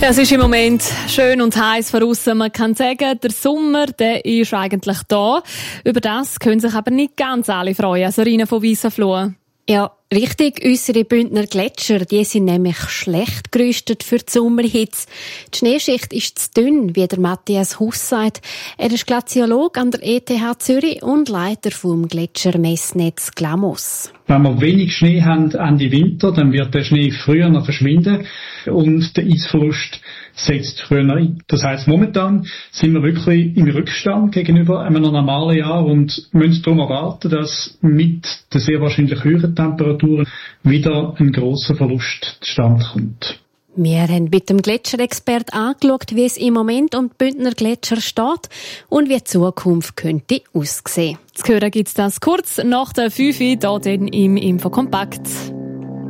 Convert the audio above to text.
Es ist im Moment schön und heiß draussen. Man kann sagen, der Sommer, der ist eigentlich da. Über das können sich aber nicht ganz alle freuen. Sarina von Wiesenfloh. Ja, richtig. Unsere Bündner Gletscher, die sind nämlich schlecht gerüstet für die Sommerhitze. Die Schneeschicht ist zu dünn, wie der Matthias Huss sagt. Er ist Glaziologe an der ETH Zürich und Leiter vom Gletschermessnetz Glamos. Wenn wir wenig Schnee haben Ende Winter, dann wird der Schnee früher noch verschwinden und der Eisverlust setzt früher ein. Das heisst, momentan sind wir wirklich im Rückstand gegenüber einem normalen Jahr und müssen darum erwarten, dass mit den sehr wahrscheinlich höheren Temperaturen wieder ein grosser Verlust zustande kommt. Wir haben mit dem Gletscherexpert angeschaut, wie es im Moment um die Bündner Gletscher steht und wie die Zukunft könnte aussehen. Zu hören gibt's das kurz nach der 5 Uhr hier im Infokompakt.